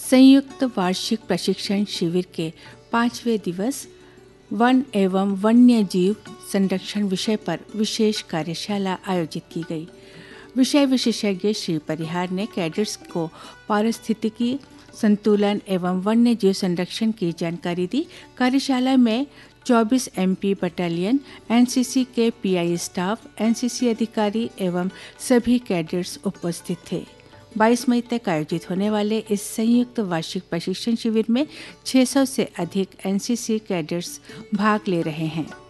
संयुक्त वार्षिक प्रशिक्षण शिविर के 5वें दिवस वन एवं वन्य जीव संरक्षण विषय पर विशेष कार्यशाला आयोजित की गई। विषय विशेषज्ञ श्री परिहार ने कैडेट्स को पारिस्थितिकी संतुलन एवं वन्य जीव संरक्षण की जानकारी दी। कार्यशाला में 24 एमपी बटालियन, एनसीसी के पीआई स्टाफ, एनसीसी अधिकारी एवं सभी कैडेट्स उपस्थित थे। 22 मई तक आयोजित होने वाले इस संयुक्त वार्षिक प्रशिक्षण शिविर में 600 से अधिक एनसीसी कैडेट्स भाग ले रहे हैं।